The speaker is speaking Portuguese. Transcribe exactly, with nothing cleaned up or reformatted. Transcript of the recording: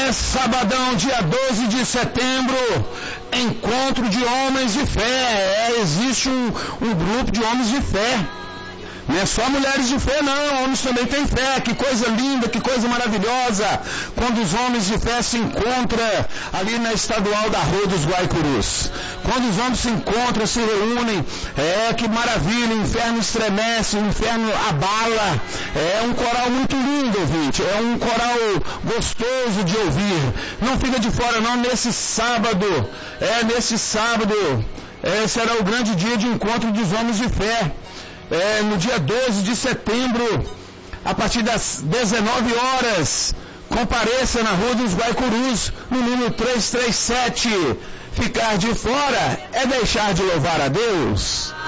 É sabadão, dia doze de setembro, encontro de homens de fé. É, existe um, um grupo de homens de fé. Não é só mulheres de fé, não. Homens também têm fé. Que coisa linda, que coisa maravilhosa. Quando os homens de fé se encontram ali na estadual da Rua dos Guaicurus. Quando os homens se encontram, se reúnem. É, que maravilha. O inferno estremece, o inferno abala. É um coral muito lindo, ouvinte. É um coral gostoso de ouvir. Não fica de fora, não. Nesse sábado, é, nesse sábado, é, será o grande dia de encontro dos homens de fé. É, no dia doze de setembro, a partir das dezenove horas, compareça na Rua dos Guaicurus, no número trezentos e trinta e sete. Ficar de fora é deixar de louvar a Deus.